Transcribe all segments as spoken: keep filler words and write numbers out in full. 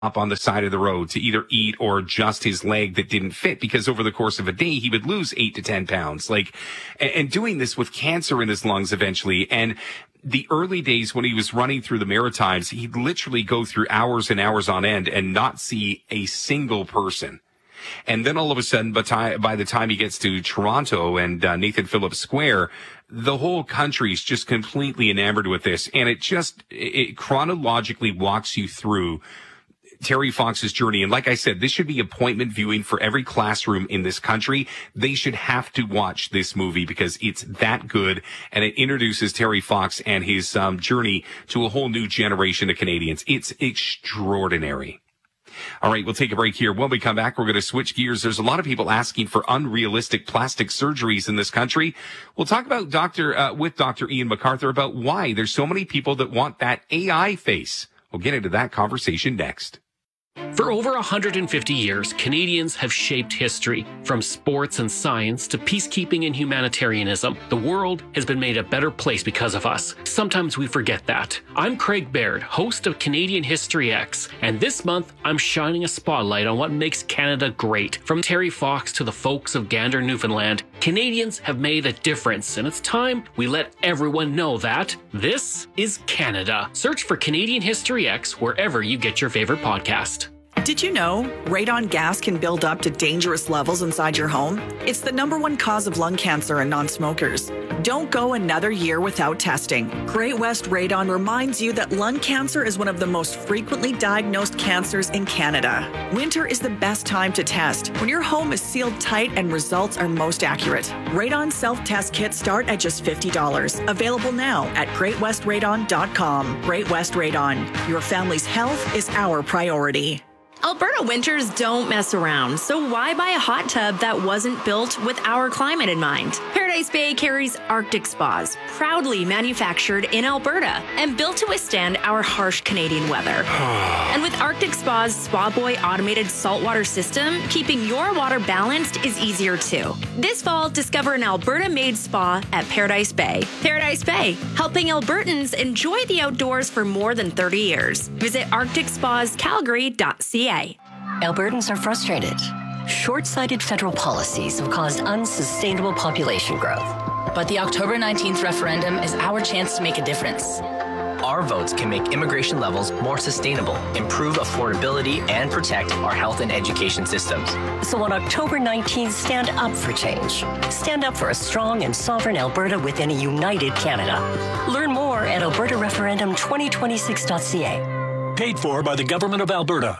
up on the side of the road to either eat or adjust his leg that didn't fit, because over the course of a day, he would lose eight to ten pounds. Like, and, and doing this with cancer in his lungs eventually. And the early days when he was running through the Maritimes, he'd literally go through hours and hours on end and not see a single person. And then all of a sudden, by the time he gets to Toronto and uh, Nathan Phillips Square, the whole country's just completely enamored with this. And it just, it chronologically walks you through Terry Fox's journey. And like I said, this should be appointment viewing for every classroom in this country. They should have to watch this movie because it's that good. And it introduces Terry Fox and his um, journey to a whole new generation of Canadians. It's extraordinary. All right, we'll take a break here. When we come back, we're going to switch gears. There's a lot of people asking for unrealistic plastic surgeries in this country. We'll talk about Doctor uh, with Doctor Ian MacArthur about why there's so many people that want that A I face. We'll get into that conversation next. For over one hundred fifty years, Canadians have shaped history. From sports and science to peacekeeping and humanitarianism, the world has been made a better place because of us. Sometimes we forget that. I'm Craig Baird, host of Canadian History X, and this month I'm shining a spotlight on what makes Canada great. From Terry Fox to the folks of Gander, Newfoundland, Canadians have made a difference, and it's time we let everyone know that this is Canada. Search for Canadian History X wherever you get your favorite podcast. Did you know radon gas can build up to dangerous levels inside your home? It's the number one cause of lung cancer in non-smokers. Don't go another year without testing. Great West Radon reminds you that lung cancer is one of the most frequently diagnosed cancers in Canada. Winter is the best time to test, when your home is sealed tight and results are most accurate. Radon self-test kits start at just fifty dollars. Available now at great west radon dot com. Great West Radon. Your family's health is our priority. Alberta winters don't mess around, so why buy a hot tub that wasn't built with our climate in mind? Paradise Bay carries Arctic Spas, proudly manufactured in Alberta and built to withstand our harsh Canadian weather. And with Arctic Spa's Spa Boy automated saltwater system, keeping your water balanced is easier too. This fall, discover an Alberta-made spa at Paradise Bay. Paradise Bay, helping Albertans enjoy the outdoors for more than thirty years. Visit arctic spas calgary dot c a. Albertans are frustrated. Short-sighted federal policies have caused unsustainable population growth. But the October nineteenth referendum is our chance to make a difference. Our votes can make immigration levels more sustainable, improve affordability, and protect our health and education systems. So on October nineteenth, stand up for change. Stand up for a strong and sovereign Alberta within a united Canada. Learn more at alberta referendum twenty twenty-six dot c a. Paid for by the Government of Alberta.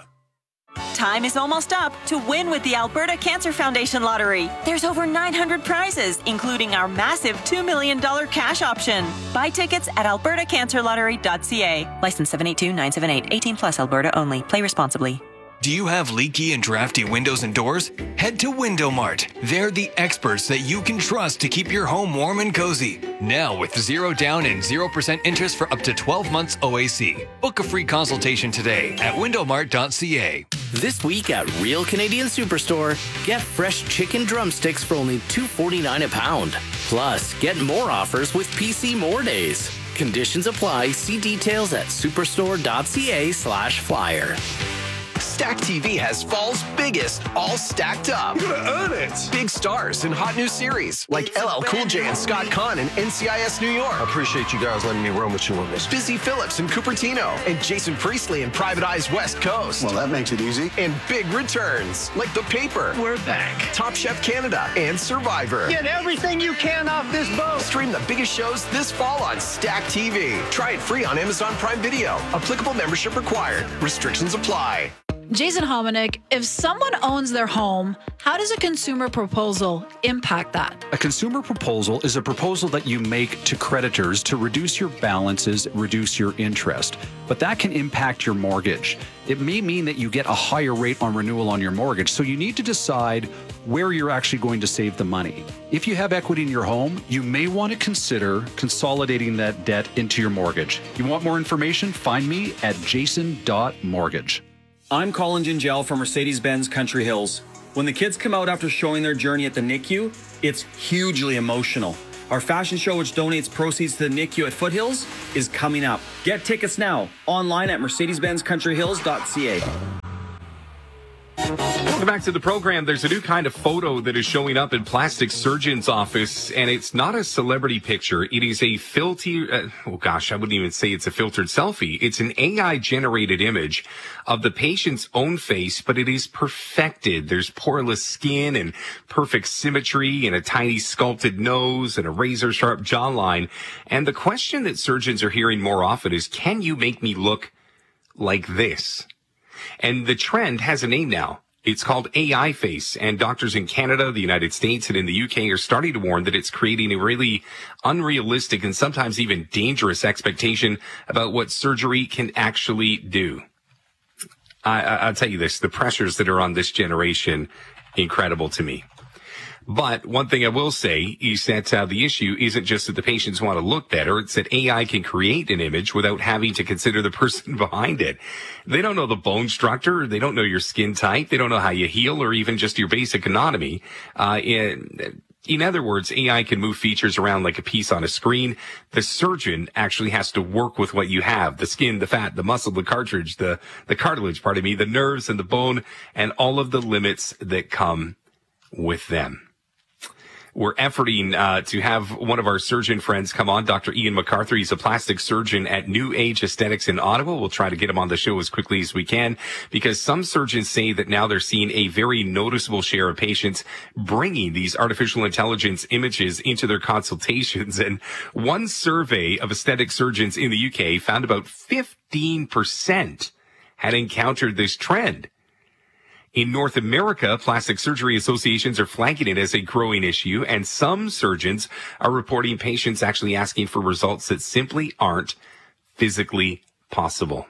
Time is almost up to win with the Alberta Cancer Foundation Lottery. There's over nine hundred prizes, including our massive two million dollars cash option. Buy tickets at alberta cancer lottery dot c a. License seven eight two nine seven eight. eighteen plus Alberta only. Play responsibly. Do you have leaky and drafty windows and doors? Head to Window Mart. They're the experts that you can trust to keep your home warm and cozy. Now with zero down and zero percent interest for up to twelve months O A C. Book a free consultation today at window mart dot c a. This week at Real Canadian Superstore, get fresh chicken drumsticks for only two forty-nine a pound. Plus, get more offers with P C More Days. Conditions apply. See details at superstore dot c a slash flyer. Stack T V has fall's biggest, all stacked up. You gotta earn it. Big stars in hot new series like L L Cool J and Scott Conn in N C I S New York. I appreciate you guys letting me run with you on this. Busy Phillips in Cupertino and Jason Priestley in Private Eye's West Coast. Well, that makes it easy. And big returns like The Paper. We're back. Top Chef Canada and Survivor. Get everything you can off this boat. Stream the biggest shows this fall on Stack T V. Try it free on Amazon Prime Video. Applicable membership required. Restrictions apply. Jason Hominick, if someone owns their home, how does a consumer proposal impact that? A consumer proposal is a proposal that you make to creditors to reduce your balances, reduce your interest. But that can impact your mortgage. It may mean that you get a higher rate on renewal on your mortgage, so you need to decide where you're actually going to save the money. If you have equity in your home, you may want to consider consolidating that debt into your mortgage. You want more information? Find me at jason dot mortgage. I'm Colin Gingell from Mercedes-Benz Country Hills. When the kids come out after showing their journey at the N I C U, it's hugely emotional. Our fashion show, which donates proceeds to the N I C U at Foothills, is coming up. Get tickets now online at mercedes benz country hills dot c a. Welcome back to the program. There's a new kind of photo that is showing up in plastic surgeon's office, and it's not a celebrity picture. It is a filter. Uh, oh gosh, I wouldn't even say it's a filtered selfie. It's an A I-generated image of the patient's own face, but it is perfected. There's poreless skin and perfect symmetry and a tiny sculpted nose and a razor-sharp jawline. And the question that surgeons are hearing more often is, can you make me look like this? And the trend has a name now. It's called A I face, and doctors in Canada, the United States, and in the U K are starting to warn that it's creating a really unrealistic and sometimes even dangerous expectation about what surgery can actually do. I, I, I'll tell you this, the pressures that are on this generation, incredible to me. But one thing I will say is that uh, the issue isn't just that the patients want to look better. It's that A I can create an image without having to consider the person behind it. They don't know the bone structure. They don't know your skin type. They don't know how you heal or even just your basic anatomy. Uh, in, in other words, A I can move features around like a piece on a screen. The surgeon actually has to work with what you have, the skin, the fat, the muscle, the cartridge, the, the cartilage, pardon me, the nerves and the bone, and all of the limits that come with them. We're efforting uh, to have one of our surgeon friends come on, Doctor Ian MacArthur. He's a plastic surgeon at New Age Aesthetics in Ottawa. We'll try to get him on the show as quickly as we can, because some surgeons say that now they're seeing a very noticeable share of patients bringing these artificial intelligence images into their consultations. And one survey of aesthetic surgeons in the U K found about fifteen percent had encountered this trend. In North America, plastic surgery associations are flagging it as a growing issue, and some surgeons are reporting patients actually asking for results that simply aren't physically possible.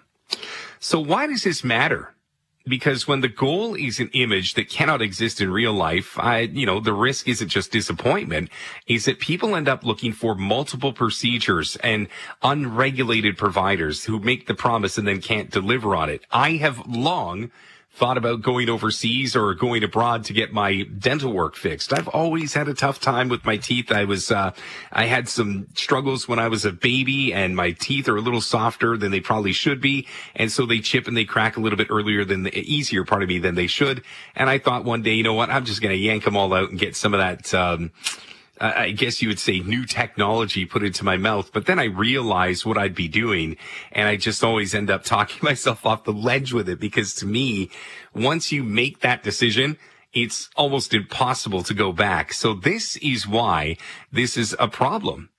So why does this matter? Because when the goal is an image that cannot exist in real life, I, you know, the risk isn't just disappointment, is that people end up looking for multiple procedures and unregulated providers who make the promise and then can't deliver on it. I have long thought about going overseas or going abroad to get my dental work fixed. I've always had a tough time with my teeth. I was, uh, I had some struggles when I was a baby, and my teeth are a little softer than they probably should be. And so they chip and they crack a little bit earlier than the easier part of me than they should. And I thought one day, you know what? I'm just going to yank them all out and get some of that, um, I guess you would say new technology put into my mouth. But then I realized what I'd be doing, and I just always end up talking myself off the ledge with it, because to me, once you make that decision, it's almost impossible to go back. So this is why this is a problem.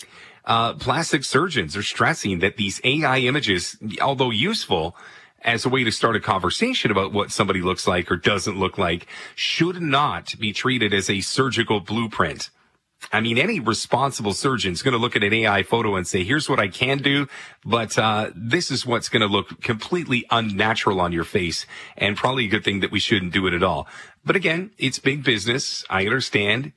Uh, plastic surgeons are stressing that these A I images, although useful as a way to start a conversation about what somebody looks like or doesn't look like, should not be treated as a surgical blueprint. I mean, any responsible surgeon is going to look at an A I photo and say, here's what I can do, but uh this is what's going to look completely unnatural on your face, and probably a good thing that we shouldn't do it at all. But again, it's big business. I understand.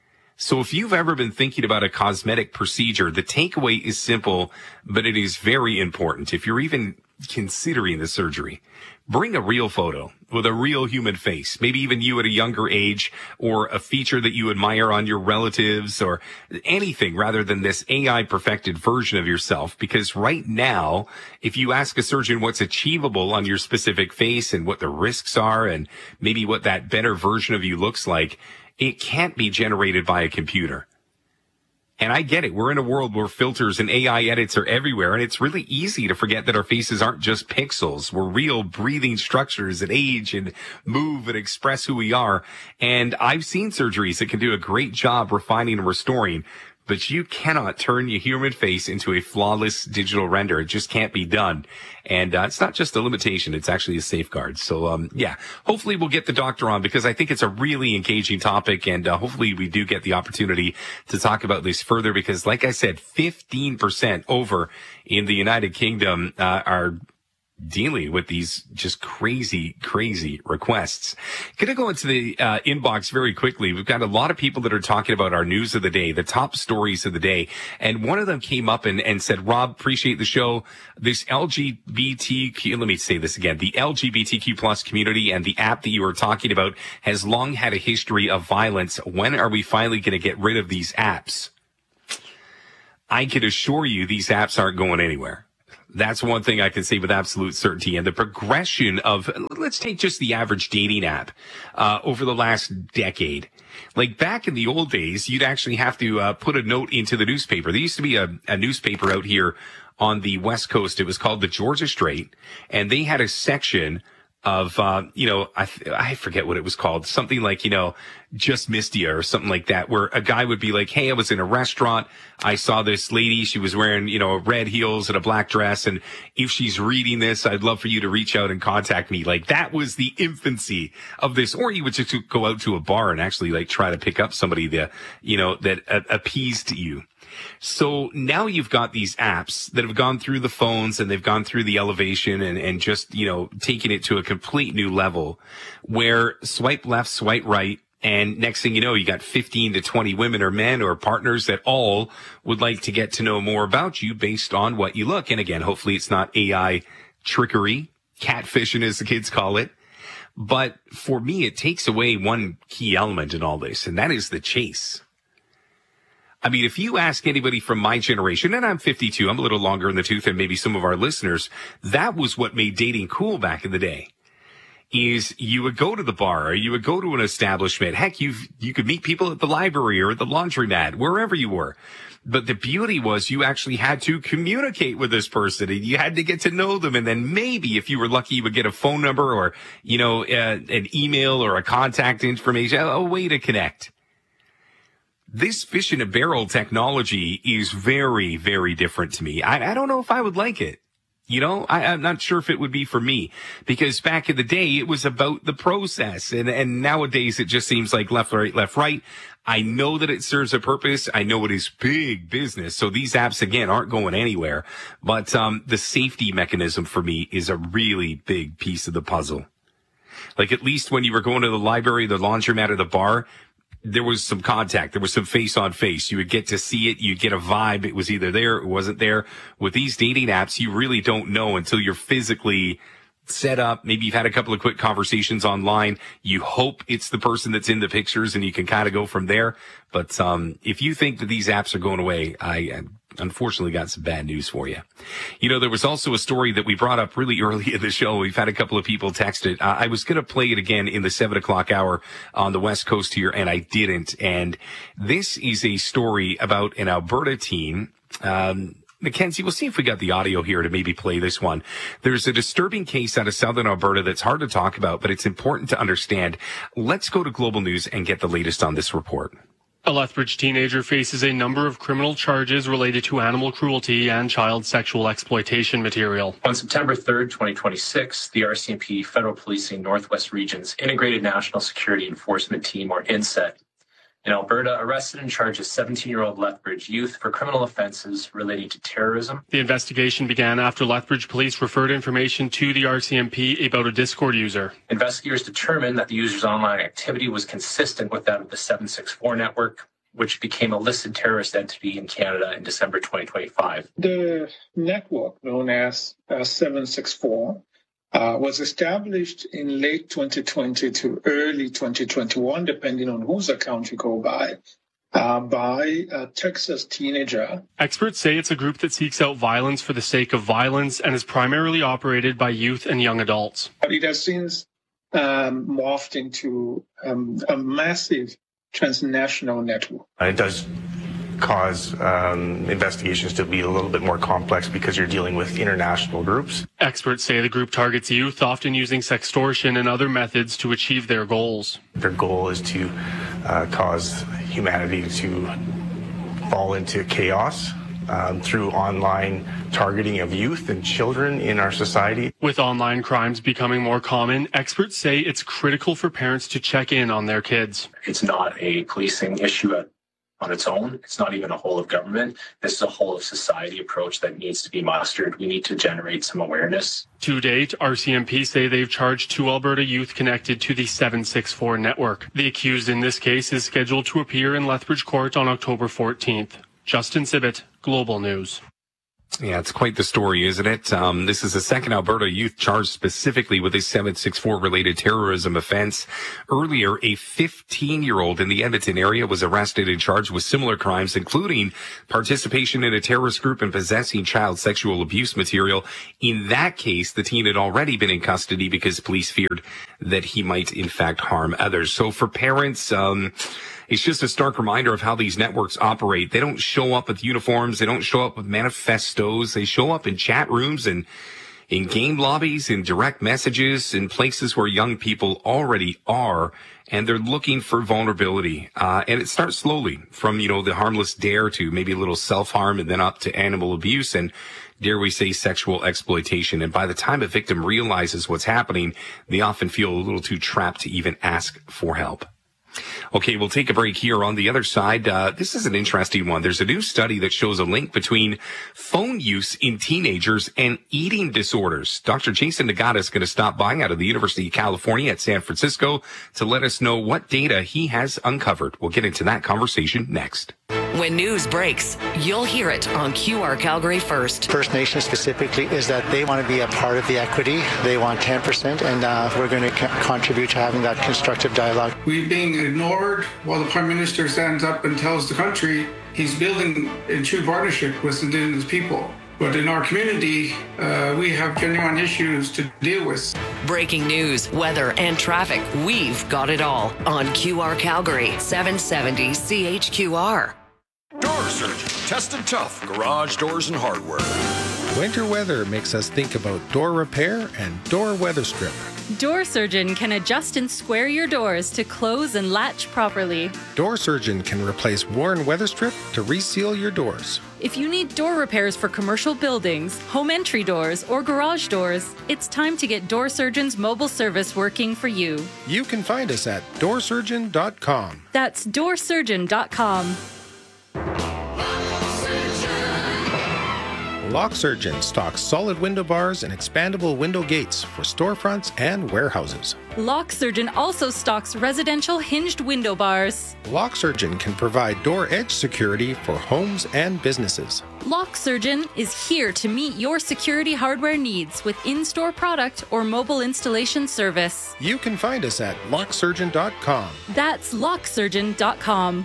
So if you've ever been thinking about a cosmetic procedure, the takeaway is simple, but it is very important. If you're even considering the surgery, bring a real photo with a real human face, maybe even you at a younger age, or a feature that you admire on your relatives, or anything rather than this A I perfected version of yourself. Because right now, if you ask a surgeon what's achievable on your specific face and what the risks are and maybe what that better version of you looks like, it can't be generated by a computer. And I get it. We're in a world where filters and A I edits are everywhere, and it's really easy to forget that our faces aren't just pixels. We're real breathing structures that age and move and express who we are. And I've seen surgeries that can do a great job refining and restoring, but you cannot turn your human face into a flawless digital render. It just can't be done. And uh, it's not just a limitation, it's actually a safeguard. So, um, yeah, hopefully we'll get the doctor on, because I think it's a really engaging topic, and uh, hopefully we do get the opportunity to talk about this further, because like I said, fifteen percent over in the United Kingdom uh, are dealing with these just crazy, crazy requests. Gonna go into the uh, inbox very quickly. We've got a lot of people that are talking about our news of the day, the top stories of the day. And one of them came up and, and said, Rob, appreciate the show. This L G B T Q, let me say this again, the L G B T Q plus community and the app that you were talking about has long had a history of violence. When are we finally going to get rid of these apps? I can assure you these apps aren't going anywhere. That's one thing I can say with absolute certainty. And the progression of, let's take just the average dating app uh, over the last decade. Like back in the old days, you'd actually have to uh, put a note into the newspaper. There used to be a, a newspaper out here on the West Coast. It was called the Georgia Straight, and they had a section of, uh, you know, I, I forget what it was called. Something like, you know, Just Missed Ya or something like that, where a guy would be like, hey, I was in a restaurant. I saw this lady. She was wearing, you know, red heels and a black dress. And if she's reading this, I'd love for you to reach out and contact me. Like that was the infancy of this. Or you would just go out to a bar and actually like try to pick up somebody that, you know, that uh, appeased you. So now you've got these apps that have gone through the phones and they've gone through the elevation and, and just, you know, taking it to a complete new level where swipe left, swipe right. And next thing you know, you got fifteen to twenty women or men or partners that all would like to get to know more about you based on what you look. And again, hopefully it's not A I trickery, catfishing as the kids call it. But for me, it takes away one key element in all this, and that is the chase. I mean, if you ask anybody from my generation, and I'm fifty-two, I'm a little longer in the tooth than maybe some of our listeners, that was what made dating cool back in the day. Is you would go to the bar or you would go to an establishment. Heck, you you could meet people at the library or at the laundromat, wherever you were. But the beauty was you actually had to communicate with this person and you had to get to know them. And then maybe if you were lucky, you would get a phone number or, you know, uh, an email or a contact information, a way to connect. This fish in a barrel technology is very, very different to me. I, I don't know if I would like it. You know, I, I'm not sure if it would be for me because back in the day, it was about the process. And, and nowadays it just seems like left, right, left, right. I know that it serves a purpose. I know it is big business. So these apps, again, aren't going anywhere. But um, the safety mechanism for me is a really big piece of the puzzle. Like at least when you were going to the library, the laundromat, or the bar, there was some contact. There was some face on face. You would get to see it. You'd get a vibe. It was either there or it wasn't there. With these dating apps, you really don't know until you're physically set up. Maybe you've had a couple of quick conversations online. You hope it's the person that's in the pictures and you can kind of go from there. But, um, if you think that these apps are going away, I unfortunately got some bad news for you. You know, there was also a story that we brought up really early in the show. We've had a couple of people text it. Uh, I was going to play it again in the seven o'clock hour on the West Coast here, and I didn't. And this is a story about an Alberta teen. Um, Mackenzie, we'll see if we got the audio here to maybe play this one. There's a disturbing case out of southern Alberta that's hard to talk about, but it's important to understand. Let's go to Global News and get the latest on this report. A Lethbridge teenager faces a number of criminal charges related to animal cruelty and child sexual exploitation material. On September third, twenty twenty-six, the R C M P Federal Policing Northwest Region's Integrated National Security Enforcement Team, or INSET, in Alberta, arrested and charged a seventeen-year-old Lethbridge youth for criminal offenses relating to terrorism. The investigation began after Lethbridge police referred information to the R C M P about a Discord user. Investigators determined that the user's online activity was consistent with that of the seven six four network, which became a listed terrorist entity in Canada in December twenty twenty-five. The network, known as uh, seven six four, Uh, was established in late twenty twenty to early twenty twenty-one, depending on whose account you go by, uh, by a Texas teenager. Experts say it's a group that seeks out violence for the sake of violence and is primarily operated by youth and young adults. But it has since um, morphed into um, a massive transnational network. It does cause um, investigations to be a little bit more complex because you're dealing with international groups. Experts say the group targets youth, often using sextortion and other methods to achieve their goals. Their goal is to uh, cause humanity to fall into chaos um, through online targeting of youth and children in our society. With online crimes becoming more common, experts say it's critical for parents to check in on their kids. It's not a policing issue at on its own. It's not even a whole of government. This is a whole of society approach that needs to be mustered. We need to generate some awareness. To date, R C M P say they've charged two Alberta youth connected to the seven six four network. The accused in this case is scheduled to appear in Lethbridge Court on October fourteenth. Justin Sibbett, Global News. Yeah, it's quite the story, isn't it? Um, this is the second Alberta youth charged specifically with a seven six four related terrorism offense. Earlier, a fifteen-year-old in the Edmonton area was arrested and charged with similar crimes, including participation in a terrorist group and possessing child sexual abuse material. In that case, the teen had already been in custody because police feared that he might, in fact, harm others. So for parents, um, it's just a stark reminder of how these networks operate. They don't show up with uniforms. They don't show up with manifestos. They show up in chat rooms and in game lobbies, in direct messages, in places where young people already are, and they're looking for vulnerability. Uh, and it starts slowly from, you know, the harmless dare to maybe a little self-harm and then up to animal abuse and, dare we say, sexual exploitation. And by the time a victim realizes what's happening, they often feel a little too trapped to even ask for help. Okay, we'll take a break here. On the other side, uh, this is an interesting one. There's a new study that shows a link between phone use in teenagers and eating disorders. Doctor Jason Nagata is going to stop by out of the University of California at San Francisco to let us know what data he has uncovered. We'll get into that conversation next. When news breaks, you'll hear it on Q R Calgary First. First Nations specifically is that they want to be a part of the equity. They want ten percent, and uh, we're going to co- contribute to having that constructive dialogue. We're being ignored while the Prime Minister stands up and tells the country he's building a true partnership with Indigenous people. But in our community, uh, we have genuine issues to deal with. Breaking news, weather, and traffic. We've got it all on Q R Calgary, seven seventy C H Q R. Door Surgeon, tested tough garage doors and hardware. Winter weather makes us think about door repair and door weather strip. Door Surgeon can adjust and square your doors to close and latch properly. Door Surgeon can replace worn weather strip to reseal your doors. If you need door repairs for commercial buildings, home entry doors, or garage doors, it's time to get Door Surgeon's mobile service working for you. You can find us at door surgeon dot com. That's door surgeon dot com. Lock Surgeon stocks solid window bars and expandable window gates for storefronts and warehouses. Lock Surgeon also stocks residential hinged window bars. Lock Surgeon can provide door edge security for homes and businesses. Lock Surgeon is here to meet your security hardware needs with in-store product or mobile installation service. You can find us at lock surgeon dot com. That's lock surgeon dot com.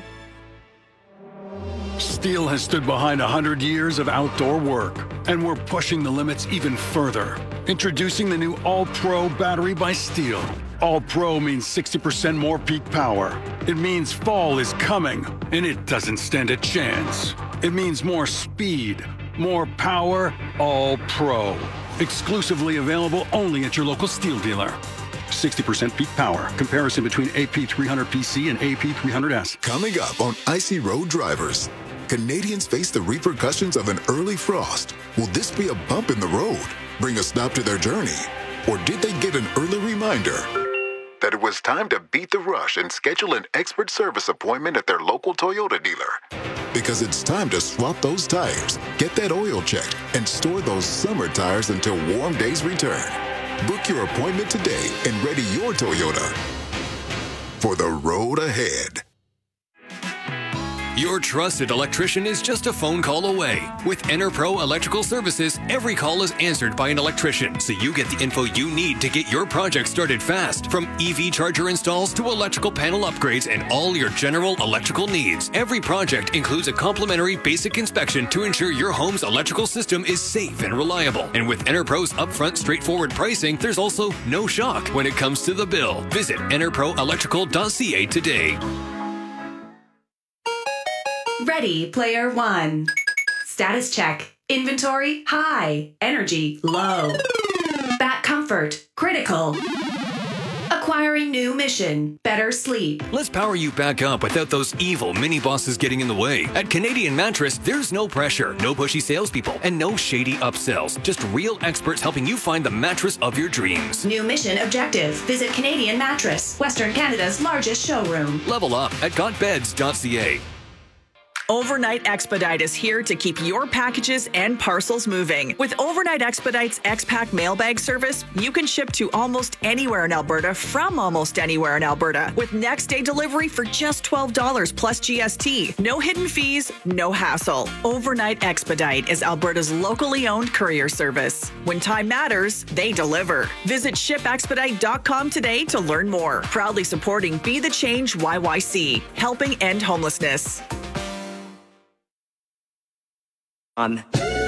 Steel has stood behind one hundred years of outdoor work, and we're pushing the limits even further. Introducing the new All-Pro battery by Steel. All-Pro means sixty percent more peak power. It means fall is coming, and it doesn't stand a chance. It means more speed, more power, All-Pro. Exclusively available only at your local Steel dealer. sixty percent peak power. Comparison between A P three hundred P C and A P three hundred S. Coming up on Icy Road Drivers. Canadians face the repercussions of an early frost. Will this be a bump in the road? Bring a stop to their journey? Or did they get an early reminder that it was time to beat the rush and schedule an expert service appointment at their local Toyota dealer? Because it's time to swap those tires, get that oil checked, and store those summer tires until warm days return. Book your appointment today and ready your Toyota for the road ahead. Your trusted electrician is just a phone call away. With EnerPro Electrical Services, every call is answered by an electrician, so you get the info you need to get your project started fast. From E V charger installs to electrical panel upgrades and all your general electrical needs. Every project includes a complimentary basic inspection to ensure your home's electrical system is safe and reliable. And with EnerPro's upfront straightforward pricing, there's also no shock when it comes to the bill. Visit enerpro electrical dot c a today. Ready, player one. Status check. Inventory, high. Energy, low. Bat comfort, critical. Acquiring new mission, better sleep. Let's power you back up without those evil mini-bosses getting in the way. At Canadian Mattress, there's no pressure, no pushy salespeople, and no shady upsells. Just real experts helping you find the mattress of your dreams. New mission objective. Visit Canadian Mattress, Western Canada's largest showroom. Level up at got beds dot c a. Overnight Expedite is here to keep your packages and parcels moving. With Overnight Expedite's X-Pack mailbag service, you can ship to almost anywhere in Alberta from almost anywhere in Alberta with next day delivery for just twelve dollars plus G S T. No hidden fees, no hassle. Overnight Expedite is Alberta's locally owned courier service. When time matters, they deliver. Visit ship expedite dot com today to learn more. Proudly supporting Be the Change Y Y C, helping end homelessness. On.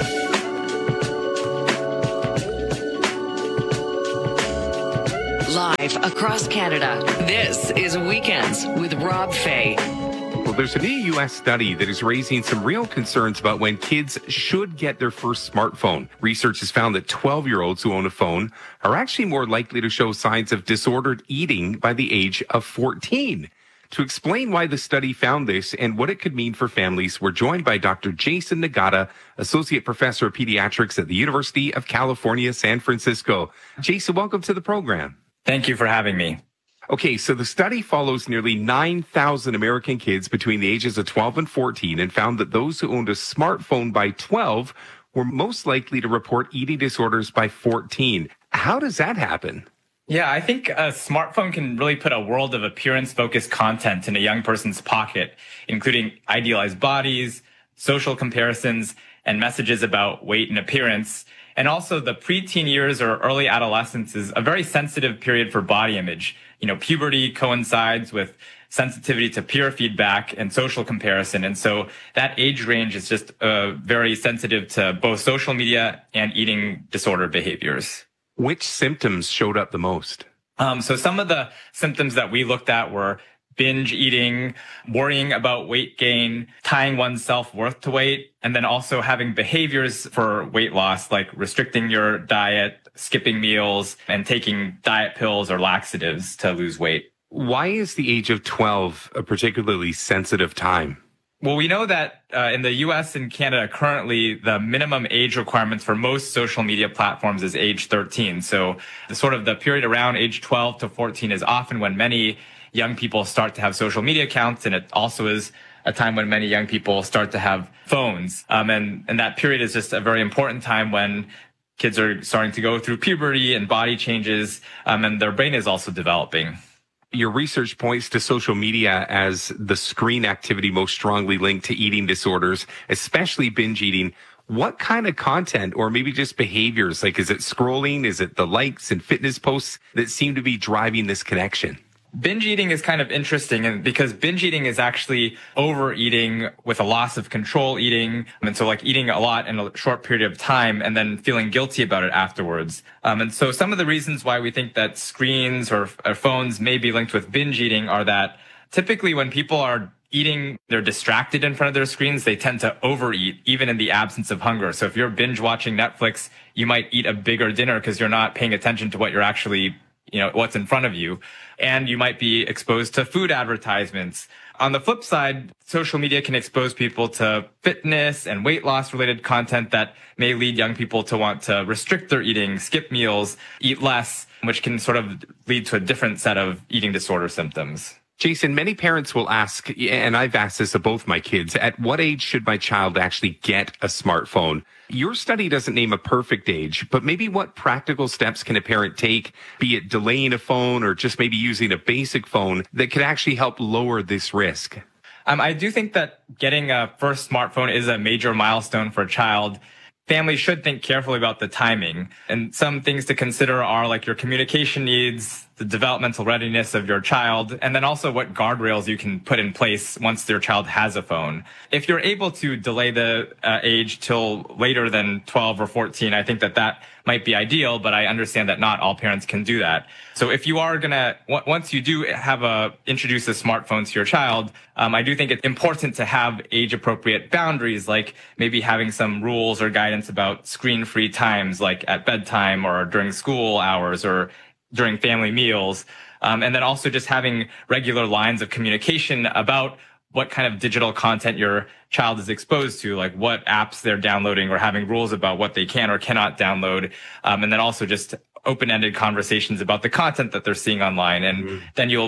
Live across Canada, this is Weekends with Rob Fay. Well, there's a new U S study that is raising some real concerns about when kids should get their first smartphone. Research has found that twelve-year-olds who own a phone are actually more likely to show signs of disordered eating by the age of fourteen. To explain why the study found this and what it could mean for families, we're joined by Doctor Jason Nagata, Associate Professor of Pediatrics at the University of California, San Francisco. Jason, welcome to the program. Thank you for having me. Okay, so the study follows nearly nine thousand American kids between the ages of twelve and fourteen and found that those who owned a smartphone by twelve were most likely to report eating disorders by fourteen. How does that happen? Yeah, I think a smartphone can really put a world of appearance-focused content in a young person's pocket, including idealized bodies, social comparisons, and messages about weight and appearance. And also the preteen years or early adolescence is a very sensitive period for body image. You know, puberty coincides with sensitivity to peer feedback and social comparison. And so that age range is just uh, very sensitive to both social media and eating disorder behaviors. Which symptoms showed up the most? Um, so some of the symptoms that we looked at were binge eating, worrying about weight gain, tying one's self-worth to weight, and then also having behaviors for weight loss, like restricting your diet, skipping meals, and taking diet pills or laxatives to lose weight. Why is the age of twelve a particularly sensitive time? Well, we know that uh, in the U S and Canada currently, the minimum age requirements for most social media platforms is age thirteen. So the sort of the period around age twelve to fourteen is often when many young people start to have social media accounts. And it also is a time when many young people start to have phones. Um, and, and that period is just a very important time when kids are starting to go through puberty and body changes, um, and their brain is also developing. Your research points to social media as the screen activity most strongly linked to eating disorders, especially binge eating. What kind of content or maybe just behaviors, like is it scrolling? Is it the likes and fitness posts that seem to be driving this connection? Binge eating is kind of interesting, and because binge eating is actually overeating with a loss of control eating. And so like eating a lot in a short period of time and then feeling guilty about it afterwards. Um, and so some of the reasons why we think that screens or, or phones may be linked with binge eating are that typically when people are eating, they're distracted in front of their screens, they tend to overeat even in the absence of hunger. So if you're binge watching Netflix, you might eat a bigger dinner because you're not paying attention to what you're actually you know, what's in front of you. And you might be exposed to food advertisements. On the flip side, social media can expose people to fitness and weight loss related content that may lead young people to want to restrict their eating, skip meals, eat less, which can sort of lead to a different set of eating disorder symptoms. Jason, many parents will ask, and I've asked this of both my kids, at what age should my child actually get a smartphone? Your study doesn't name a perfect age, but maybe what practical steps can a parent take, be it delaying a phone or just maybe using a basic phone, that could actually help lower this risk? Um, I do think that getting a first smartphone is a major milestone for a child. Families should think carefully about the timing. And some things to consider are like your communication needs, the developmental readiness of your child, and then also what guardrails you can put in place once your child has a phone. If you're able to delay the uh, age till later than twelve or fourteen, I think that that might be ideal, but I understand that not all parents can do that. So if you are gonna, w- once you do have a, introduce a smartphone to your child, um, I do think it's important to have age-appropriate boundaries, like maybe having some rules or guidance about screen-free times, like at bedtime or during school hours or during family meals. Um, and then also just having regular lines of communication about what kind of digital content your child is exposed to, like what apps they're downloading, or having rules about what they can or cannot download. Um, and then also just open-ended conversations about the content that they're seeing online. And mm-hmm. then you'll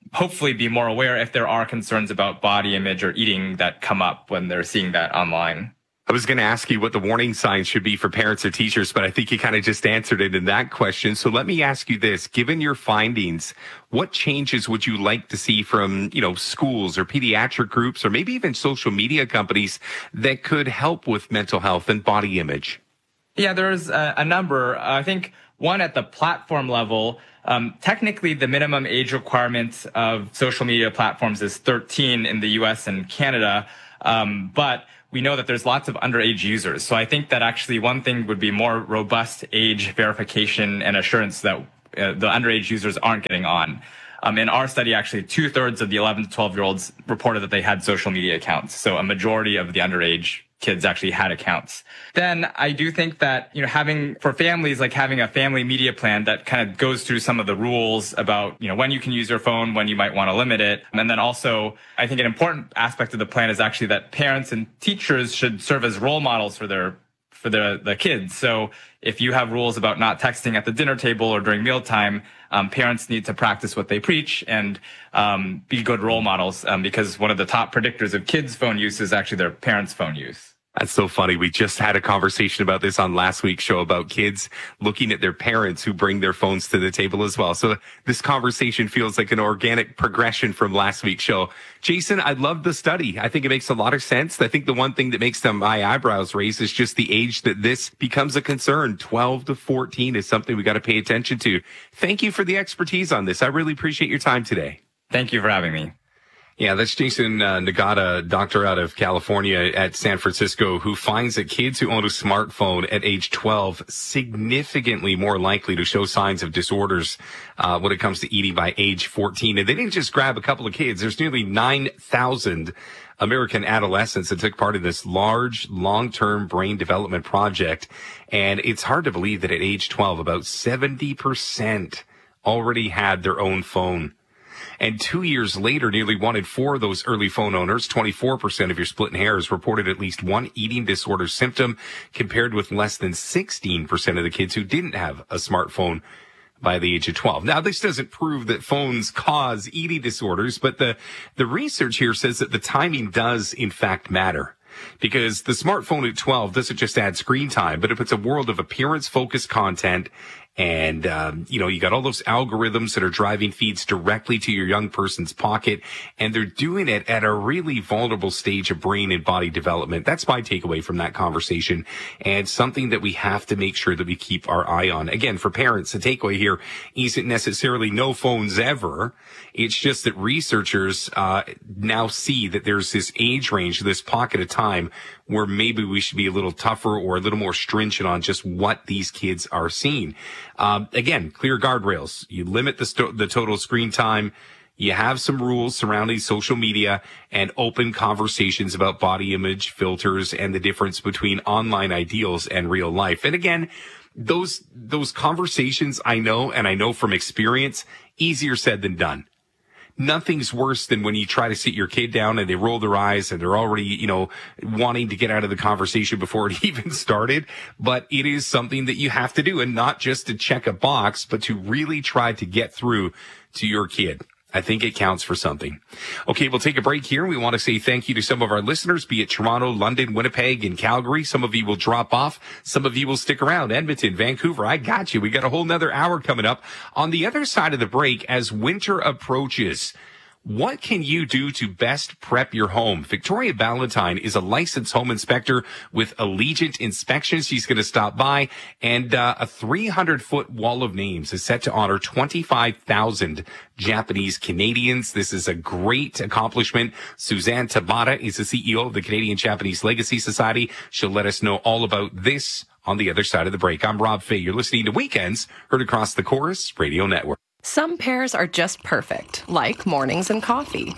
hopefully be more aware if there are concerns about body image or eating that come up when they're seeing that online. I was going to ask you what the warning signs should be for parents or teachers, but I think you kind of just answered it in that question. So let me ask you this. Given your findings, what changes would you like to see from, you know, schools or pediatric groups or maybe even social media companies that could help with mental health and body image? Yeah, there's a, a number. I think one at the platform level, um, technically the minimum age requirement of social media platforms is thirteen in the U S and Canada, um, but we know that there's lots of underage users. So I think that actually one thing would be more robust age verification and assurance that uh, the underage users aren't getting on. Um, in our study, actually, two thirds of the eleven to twelve year olds reported that they had social media accounts. So a majority of the underage kids actually had accounts. Then I do think that, you know, having, for families, like having a family media plan that kind of goes through some of the rules about, you know, when you can use your phone, when you might want to limit it. And then also, I think an important aspect of the plan is actually that parents and teachers should serve as role models for their for the, the kids. So if you have rules about not texting at the dinner table or during mealtime, um, parents need to practice what they preach and um, be good role models um, because one of the top predictors of kids' phone use is actually their parents' phone use. That's so funny. We just had a conversation about this on last week's show about kids looking at their parents who bring their phones to the table as well. So this conversation feels like an organic progression from last week's show. Jason, I love the study. I think it makes a lot of sense. I think the one thing that makes them my eyebrows raise is just the age that this becomes a concern. twelve to fourteen is something we got to pay attention to. Thank you for the expertise on this. I really appreciate your time today. Thank you for having me. Yeah, that's Jason uh, Nagata, doctor out of California at San Francisco, who finds that kids who own a smartphone at age twelve significantly more likely to show signs of disorders uh, when it comes to eating by age fourteen. And they didn't just grab a couple of kids. There's nearly nine thousand American adolescents that took part in this large, long-term brain development project. And it's hard to believe that at age twelve, about seventy percent already had their own phone. And two years later, nearly one in four of those early phone owners, twenty-four percent of your splitting hairs, reported at least one eating disorder symptom, compared with less than sixteen percent of the kids who didn't have a smartphone by the age of twelve. Now, this doesn't prove that phones cause eating disorders, but the, the research here says that the timing does, in fact, matter. Because the smartphone at twelve doesn't just add screen time, but it puts a world of appearance-focused content. And, um, you know, you got all those algorithms that are driving feeds directly to your young person's pocket. And they're doing it at a really vulnerable stage of brain and body development. That's my takeaway from that conversation. And something that we have to make sure that we keep our eye on. Again, for parents, the takeaway here isn't necessarily no phones ever. It's just that researchers uh now see that there's this age range, this pocket of time where maybe we should be a little tougher or a little more stringent on just what these kids are seeing. Um, again, clear guardrails. You limit the, st- the total screen time. You have some rules surrounding social media and open conversations about body image filters and the difference between online ideals and real life. And again, those, those conversations I know, and I know from experience, easier said than done. Nothing's worse than when you try to sit your kid down and they roll their eyes and they're already, you know, wanting to get out of the conversation before it even started. But it is something that you have to do, and not just to check a box, but to really try to get through to your kid. I think it counts for something. Okay, we'll take a break here. We want to say thank you to some of our listeners, be it Toronto, London, Winnipeg, and Calgary. Some of you will drop off. Some of you will stick around. Edmonton, Vancouver, I got you. We got a whole nother hour coming up. On the other side of the break, as winter approaches, what can you do to best prep your home? Victoria Ballantyne is a licensed home inspector with Allegiant Inspections. She's going to stop by, and uh, a three hundred foot wall of names is set to honor twenty-five thousand Japanese Canadians. This is a great accomplishment. Suzanne Tabata is the C E O of the Canadian Japanese Legacy Society. She'll let us know all about this on the other side of the break. I'm Rob Fay. You're listening to Weekends, heard across the Chorus Radio Network. Some pairs are just perfect, like mornings and coffee.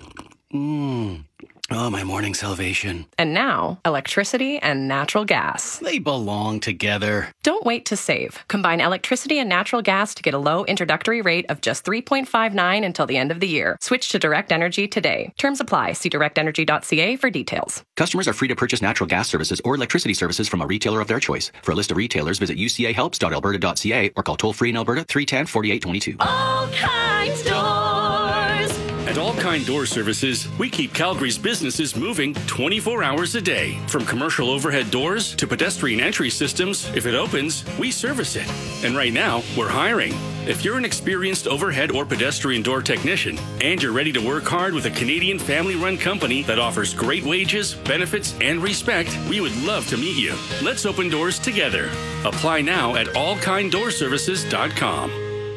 Mmm. Oh, my morning salvation. And now, electricity and natural gas. They belong together. Don't wait to save. Combine electricity and natural gas to get a low introductory rate of just three point five nine until the end of the year. Switch to Direct Energy today. Terms apply. See direct energy dot c a for details. Customers are free to purchase natural gas services or electricity services from a retailer of their choice. For a list of retailers, visit u c a helps dot alberta dot c a or call toll-free in Alberta three one zero, four eight two two. All Kinds Doors. Kind Door Services, we keep Calgary's businesses moving twenty-four hours a day. From commercial overhead doors to pedestrian entry systems, if it opens, we service it. And right now, we're hiring. If you're an experienced overhead or pedestrian door technician and you're ready to work hard with a Canadian family-run company that offers great wages, benefits, and respect, we would love to meet you. Let's open doors together. Apply now at all kind door services dot com.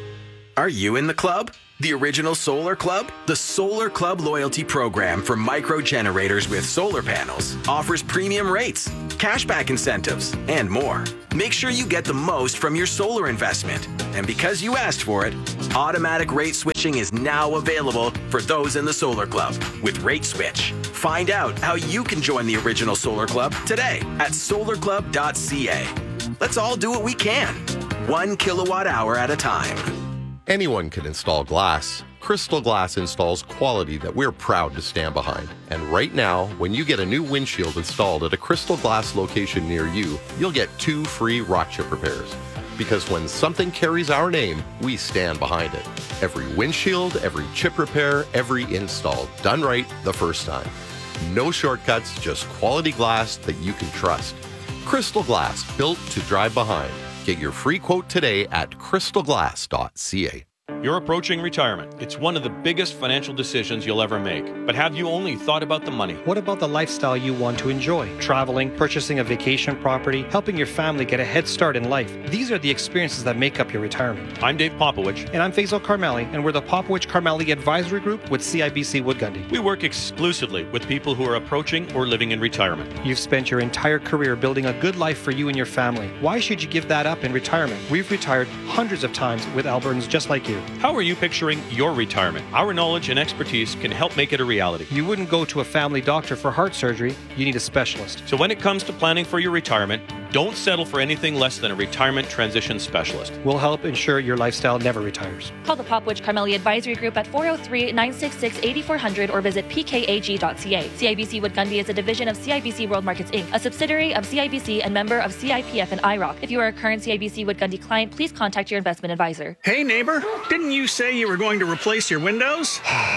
Are you in the club? The original Solar Club? The Solar Club loyalty program for micro generators with solar panels offers premium rates, cashback incentives, and more. Make sure you get the most from your solar investment. And because you asked for it, automatic rate switching is now available for those in the Solar Club with Rate Switch. Find out how you can join the original Solar Club today at solar club dot c a. Let's all do what we can, one kilowatt hour at a time. Anyone can install glass. Crystal Glass installs quality that we're proud to stand behind. And right now, when you get a new windshield installed at a Crystal Glass location near you, you'll get two free rock chip repairs. Because when something carries our name, we stand behind it. Every windshield, every chip repair, every install, done right the first time. No shortcuts, just quality glass that you can trust. Crystal Glass, built to drive behind. Get your free quote today at crystal glass dot c a. You're approaching retirement. It's one of the biggest financial decisions you'll ever make. But have you only thought about the money? What about the lifestyle you want to enjoy? Traveling, purchasing a vacation property, helping your family get a head start in life. These are the experiences that make up your retirement. I'm Dave Popowich. And I'm Faisal Karmali, and we're the Popowich Karmali Advisory Group with C I B C Wood Gundy. We work exclusively with people who are approaching or living in retirement. You've spent your entire career building a good life for you and your family. Why should you give that up in retirement? We've retired hundreds of times with Albertans just like you. How are you picturing your retirement? Our knowledge and expertise can help make it a reality. You wouldn't go to a family doctor for heart surgery. You need a specialist. So when it comes to planning for your retirement, don't settle for anything less than a retirement transition specialist. We'll help ensure your lifestyle never retires. Call the Popowich Karmali Advisory Group at four oh three, nine six six, eight four hundred or visit p k a g dot c a. C I B C Wood Gundy is a division of C I B C World Markets Incorporated, a subsidiary of C I B C and member of C I P F and I R O C. If you are a current C I B C Wood Gundy client, please contact your investment advisor. Hey neighbor, didn't you say you were going to replace your windows?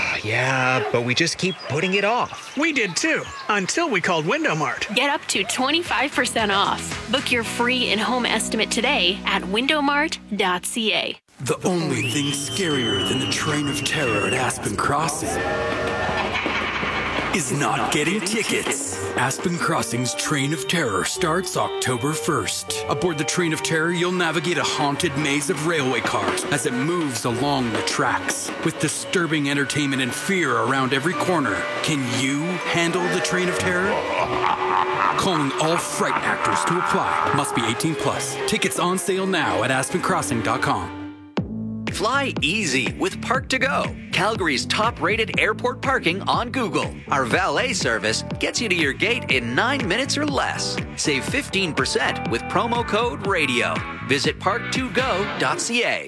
Yeah, but we just keep putting it off. We did too, until we called Window Mart. Get up to twenty-five percent off. Book your free in-home estimate today at window mart dot c a. The only thing scarier than the train of terror at Aspen Crossing is not getting tickets. Aspen Crossing's Train of Terror starts October first. Aboard the Train of Terror, you'll navigate a haunted maze of railway cars as it moves along the tracks. With disturbing entertainment and fear around every corner, can you handle the Train of Terror? Calling all fright actors to apply. Must be eighteen plus. Tickets on sale now at aspen crossing dot com. Fly easy with Park to Go, Calgary's top-rated airport parking on Google. Our valet service gets you to your gate in nine minutes or less. Save fifteen percent with promo code RADIO. Visit park to go dot c a.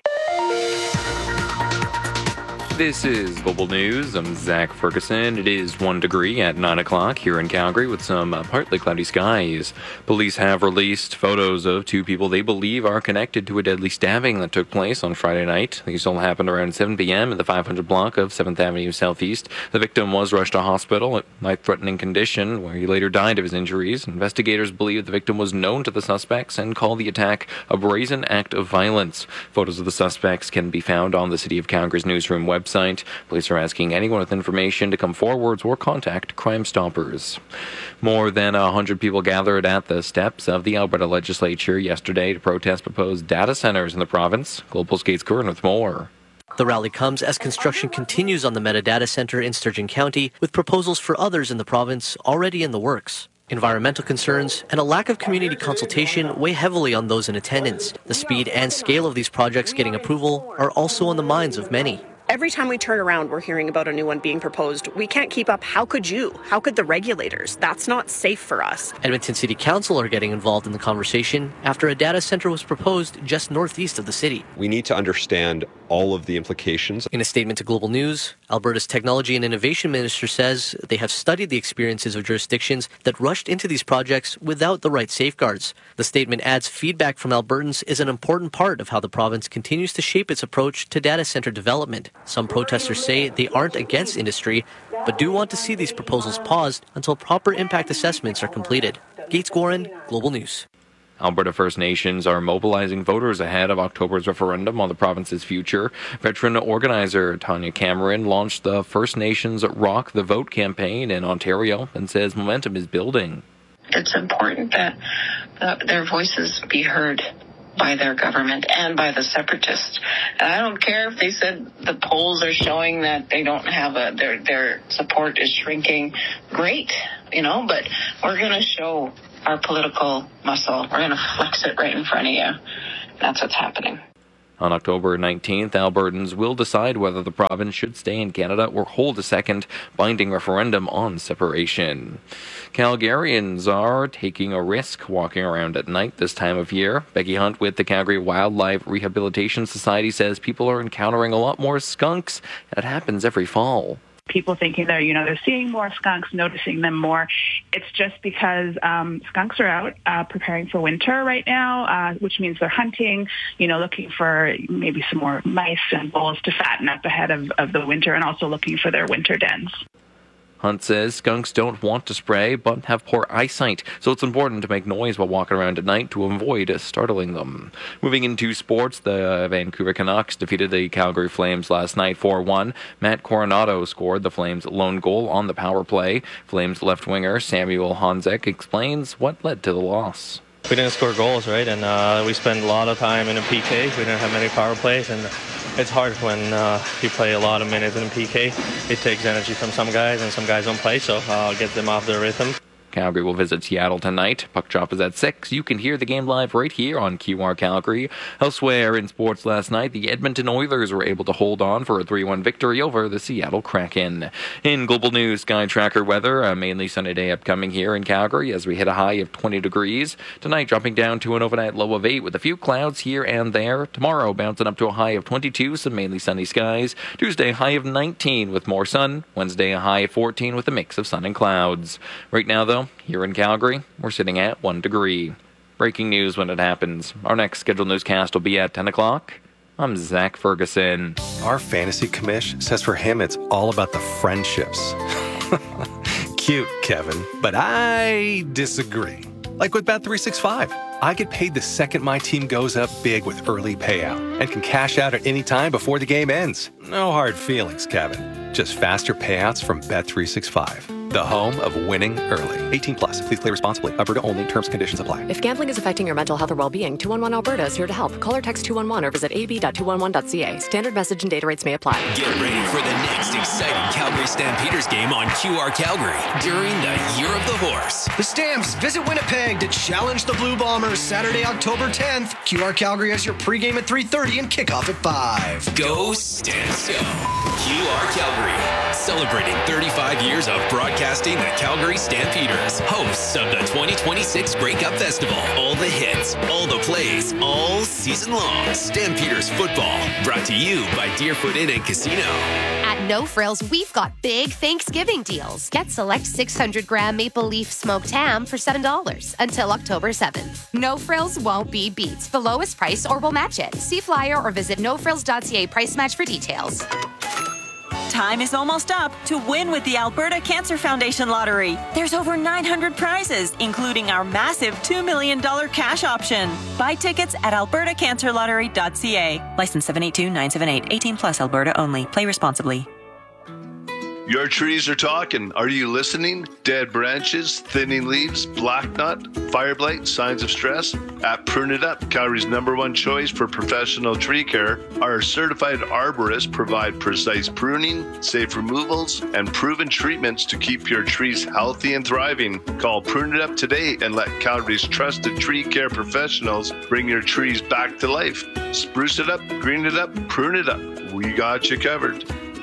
This is Global News. I'm Zach Ferguson. It is one degree at nine o'clock here in Calgary with some uh, partly cloudy skies. Police have released photos of two people they believe are connected to a deadly stabbing that took place on Friday night. These all happened around seven p.m. in the five hundred block of seventh Avenue Southeast. The victim was rushed to hospital in life-threatening condition, where he later died of his injuries. Investigators believe the victim was known to the suspects and call the attack a brazen act of violence. Photos of the suspects can be found on the City of Calgary's newsroom website. Police are asking anyone with information to come forward or contact Crime Stoppers. More than one hundred people gathered at the steps of the Alberta Legislature yesterday to protest proposed data centers in the province. Global Skate's Curran with more. The rally comes as construction continues on the Meta Data Center in Sturgeon County, with proposals for others in the province already in the works. Environmental concerns and a lack of community consultation weigh heavily on those in attendance. The speed and scale of these projects getting approval are also on the minds of many. Every time we turn around, we're hearing about a new one being proposed. We can't keep up. How could you? How could the regulators? That's not safe for us. Edmonton City Council are getting involved in the conversation after a data center was proposed just northeast of the city. We need to understand all of the implications. In a statement to Global News, Alberta's Technology and Innovation Minister says they have studied the experiences of jurisdictions that rushed into these projects without the right safeguards. The statement adds feedback from Albertans is an important part of how the province continues to shape its approach to data center development. Some protesters say they aren't against industry, but do want to see these proposals paused until proper impact assessments are completed. Gates Gorin, Global News. Alberta First Nations are mobilizing voters ahead of October's referendum on the province's future. Veteran organizer Tanya Cameron launched the First Nations Rock the Vote campaign in Ontario and says momentum is building. It's important that uh, their voices be heard by their government and by the separatists. And I don't care if they said the polls are showing that they don't have a, their, their support is shrinking. Great, you know, but we're going to show our political muscle. We're going to flex it right in front of you. That's what's happening. On October nineteenth, Albertans will decide whether the province should stay in Canada or hold a second binding referendum on separation. Calgarians are taking a risk walking around at night this time of year. Becky Hunt with the Calgary Wildlife Rehabilitation Society says people are encountering a lot more skunks. It happens every fall. People thinking that, you know, they're seeing more skunks, noticing them more. It's just because um, skunks are out uh, preparing for winter right now, uh, which means they're hunting, you know, looking for maybe some more mice and voles to fatten up ahead of, of the winter, and also looking for their winter dens. Hunt says skunks don't want to spray but have poor eyesight, so it's important to make noise while walking around at night to avoid startling them. Moving into sports, the Vancouver Canucks defeated the Calgary Flames last night four one. Matt Coronado scored the Flames' lone goal on the power play. Flames left winger Samuel Honzek explains what led to the loss. We didn't score goals, right? And uh, we spent a lot of time in a P K. We didn't have many power plays, and it's hard when uh, you play a lot of minutes in a P K. It takes energy from some guys, and some guys don't play, so I'll get them off their rhythm. Calgary will visit Seattle tonight. Puck drop is at six. You can hear the game live right here on Q R Calgary. Elsewhere in sports last night, the Edmonton Oilers were able to hold on for a three one victory over the Seattle Kraken. In Global News, Sky Tracker weather, a mainly sunny day upcoming here in Calgary as we hit a high of twenty degrees. Tonight dropping down to an overnight low of eight with a few clouds here and there. Tomorrow bouncing up to a high of twenty-two, some mainly sunny skies. Tuesday, high of nineteen with more sun. Wednesday, a high of fourteen with a mix of sun and clouds. Right now, though, here in Calgary, we're sitting at one degree. Breaking news when it happens. Our next scheduled newscast will be at ten o'clock. I'm Zach Ferguson. Our fantasy commish says for him it's all about the friendships. Cute, Kevin, but I disagree. Like with Bet three sixty-five, I get paid the second my team goes up big with early payout and can cash out at any time before the game ends. No hard feelings, Kevin. Just faster payouts from Bet three sixty-five. The home of winning early. eighteen plus. Please play responsibly. Alberta only. Terms and conditions apply. If gambling is affecting your mental health or well-being, two one one Alberta is here to help. Call or text two one one or visit a b dot two one one dot c a. Standard message and data rates may apply. Get ready for the next exciting Calgary Stampeders game on Q R Calgary during the Year of the Horse. The Stamps visit Winnipeg to challenge the Blue Bombers Saturday, October tenth. Q R Calgary has your pregame at three thirty and kickoff at five. Go Stamps, go. Q R Calgary, celebrating thirty-five years of broadcasting. Broadcasting the Calgary Stampeders, hosts of the twenty twenty-six Grey Cup Festival. All the hits, all the plays, all season long. Stampeders football, brought to you by Deerfoot Inn and Casino. At No Frills, we've got big Thanksgiving deals. Get select six hundred gram maple leaf smoked ham for seven dollars until October seventh. No Frills won't be beat. The lowest price or we'll match it. See flyer or visit no frills dot c a price match for details. Time is almost up to win with the Alberta Cancer Foundation Lottery. There's over nine hundred prizes, including our massive two million dollars cash option. Buy tickets at alberta cancer lottery dot c a. License seven eight two nine seven eight. eighteen plus Alberta only. Play responsibly. Your trees are talking. Are you listening? Dead branches, thinning leaves, black knot, fire blight, signs of stress? At Prune It Up, Calgary's number one choice for professional tree care, our certified arborists provide precise pruning, safe removals, and proven treatments to keep your trees healthy and thriving. Call Prune It Up today and let Calgary's trusted tree care professionals bring your trees back to life. Spruce it up, green it up, prune it up. We got you covered.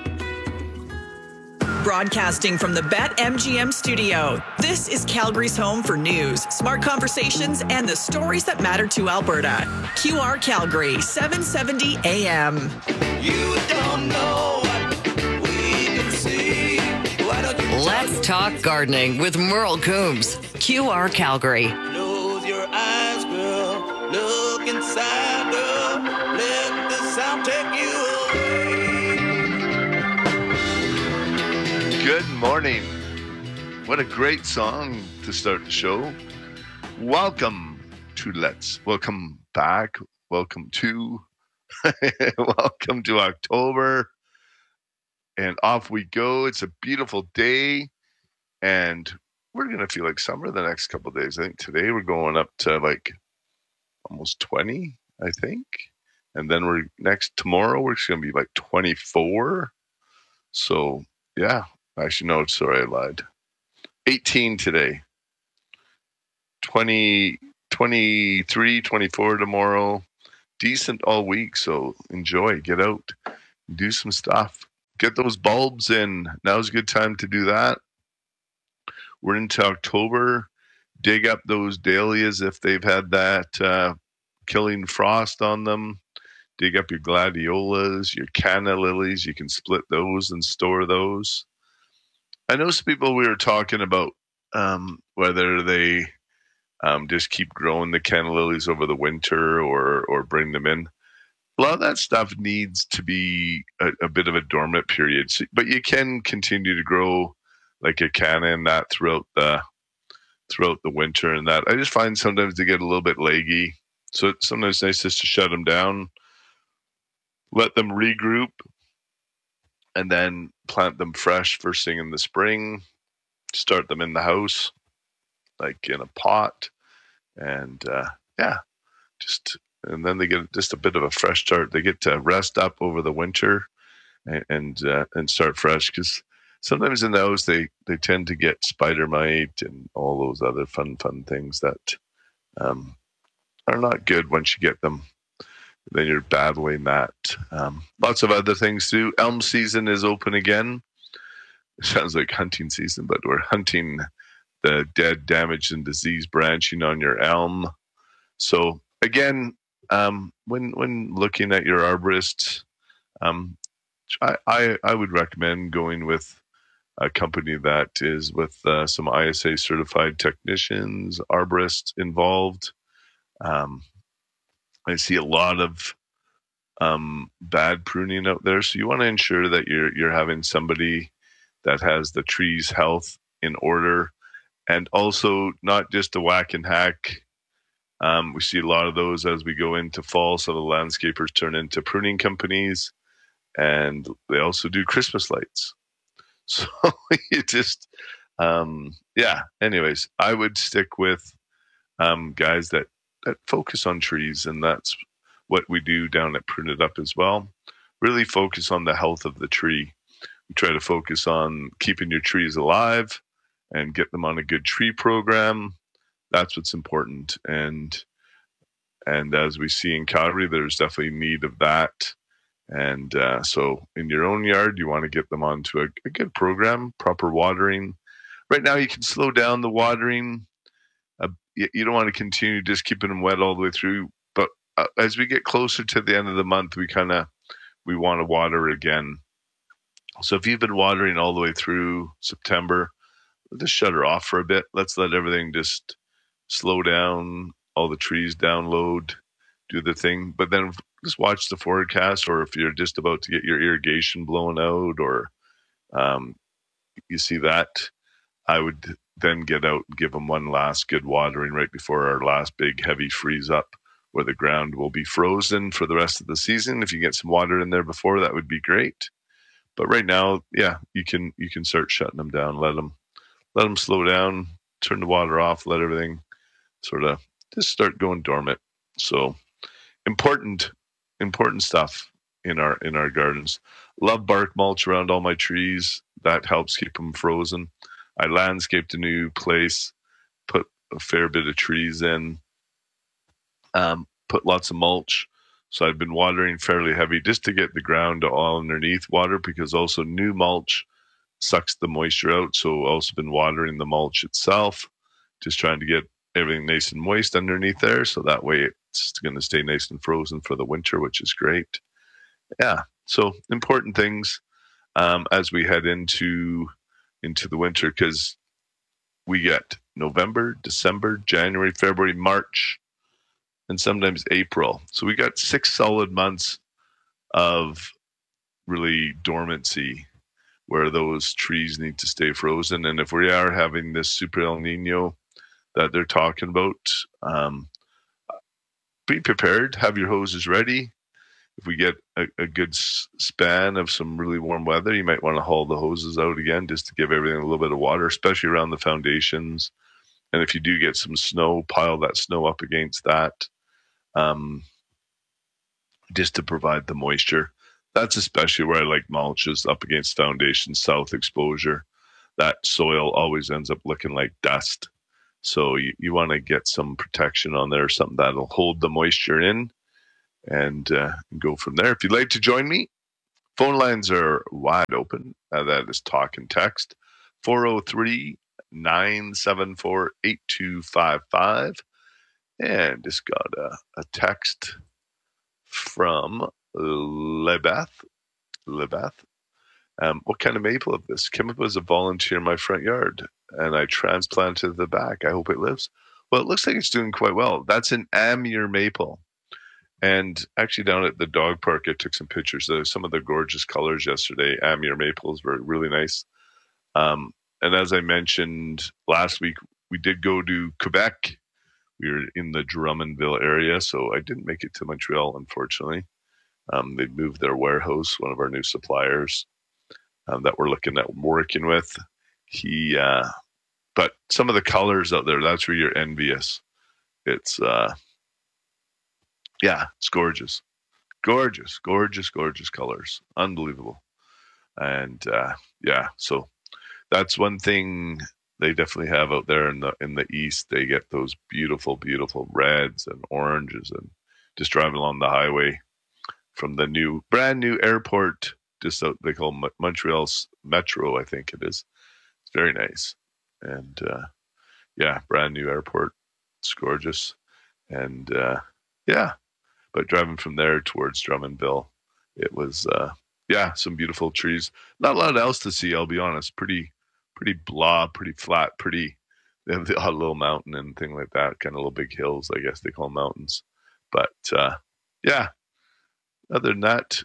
Broadcasting from the BetMGM studio, this is Calgary's home for news, smart conversations, and the stories that matter to Alberta. Q R Calgary, seven seventy A M. You don't know what we can see. Why don't you Let's talk gardening with Merle Coombs. Q R Calgary. Close your eyes, girl. Look inside, girl. Let the sound take you away. Good morning. What a great song to start the show. Welcome to Let's. Welcome back. Welcome to. Welcome to October. And off we go. It's a beautiful day. And we're going to feel like summer the next couple of days. I think today we're going up to like almost twenty, I think. And then we're next tomorrow, we're going to be like twenty-four. So, yeah. Actually, no, sorry, I lied. eighteen today. twenty, twenty-three, twenty-four tomorrow. Decent all week, so enjoy. Get out. Do some stuff. Get those bulbs in. Now's a good time to do that. We're into October. Dig up those dahlias if they've had that uh, killing frost on them. Dig up your gladiolas, your canna lilies. You can split those and store those. I know some people we were talking about um, whether they um, just keep growing the canna lilies over the winter or or bring them in. A lot of that stuff needs to be a, a bit of a dormant period, so, but you can continue to grow like a canna and that throughout the throughout the winter and that. I just find sometimes they get a little bit leggy, so it's sometimes nice just to shut them down, let them regroup, and then plant them fresh first thing in the spring. Start them in the house, like in a pot, and uh, yeah, just and then they get just a bit of a fresh start. They get to rest up over the winter and and, uh, and start fresh, because sometimes in the house they they tend to get spider mite and all those other fun fun things that um, are not good once you get them. Then you're battling that. Um, lots of other things too. Elm season is open again. It sounds like hunting season, but we're hunting the dead, damaged, and diseased branching on your elm. So again, um, when when looking at your arborists, um, I, I I would recommend going with a company that is with uh, some I S A certified technicians, arborists involved. Um, I see a lot of um, bad pruning out there, so you want to ensure that you're you're having somebody that has the tree's health in order, and also not just a whack and hack. Um, we see a lot of those as we go into fall, so the landscapers turn into pruning companies, and they also do Christmas lights. So you just, um, yeah. Anyways, I would stick with um, guys that. that focus on trees, and that's what we do down at Prune It Up as well. Really focus on the health of the tree. We try to focus on keeping your trees alive and get them on a good tree program. That's what's important. And and as we see in Calgary, there's definitely need of that. And uh, so in your own yard, you want to get them onto a, a good program, proper watering. Right now, you can slow down the watering. Uh, you, you don't want to continue just keeping them wet all the way through. But uh, as we get closer to the end of the month, we kind of we want to water again. So if you've been watering all the way through September, just shut her off for a bit. Let's let everything just slow down, all the trees download, do the thing. But then just watch the forecast, or if you're just about to get your irrigation blown out, or um, you see that, I would then get out and give them one last good watering right before our last big heavy freeze up, where the ground will be frozen for the rest of the season. If you get some water in there before, that would be great. But right now, yeah, you can you can start shutting them down. Let them let them slow down. Turn the water off. Let everything sort of just start going dormant. So important important stuff in our in our gardens. Love bark mulch around all my trees. That helps keep them frozen. I landscaped a new place, put a fair bit of trees in, um, put lots of mulch. So I've been watering fairly heavy just to get the ground all underneath water, because also new mulch sucks the moisture out. So also been watering the mulch itself, just trying to get everything nice and moist underneath there. So that way it's going to stay nice and frozen for the winter, which is great. Yeah. So important things um, as we head into into the winter, because we get November, December, January, February, March, and sometimes April. So we got six solid months of really dormancy where those trees need to stay frozen. And if we are having this super El Nino that they're talking about, um, be prepared, have your hoses ready. If we get a, a good span of some really warm weather, you might want to haul the hoses out again just to give everything a little bit of water, especially around the foundations. And if you do get some snow, pile that snow up against that, um, just to provide the moisture. That's especially where I like mulches up against foundation, south exposure. That soil always ends up looking like dust. So you, you want to get some protection on there, something that'll hold the moisture in, and uh, go from there. If you'd like to join me, phone lines are wide open. Uh, that is talk and text, four oh three, nine seven four, eight two five five. And just got a, a text from Lebeth. Lebeth. Um, what kind of maple of this? Came up as a volunteer in my front yard, and I transplanted the back. I hope it lives. Well, it looks like it's doing quite well. That's an Amur maple. And actually down at the dog park, I took some pictures of some of the gorgeous colors yesterday. Amur maples were really nice. Um, and as I mentioned last week, we did go to Quebec. We were in the Drummondville area, so I didn't make it to Montreal, unfortunately. Um, they moved their warehouse, one of our new suppliers um, that we're looking at working with. He, uh, but some of the colors out there, that's where you're envious. It's, uh, yeah, it's gorgeous. Gorgeous, gorgeous, gorgeous colors. Unbelievable. And, uh, yeah, so that's one thing they definitely have out there in the in the east. They get those beautiful, beautiful reds and oranges, and just driving along the highway from the new, brand new airport, just out, they call Mo- Montreal's Metro, I think it is. It's very nice. And uh, yeah, brand new airport. It's gorgeous. And uh, yeah, but driving from there towards Drummondville, it was, uh, yeah, some beautiful trees. Not a lot else to see, I'll be honest. Pretty, pretty blah, pretty flat, pretty, they have the odd little mountain and thing like that, kind of little big hills, I guess they call mountains. But uh, yeah, other than that,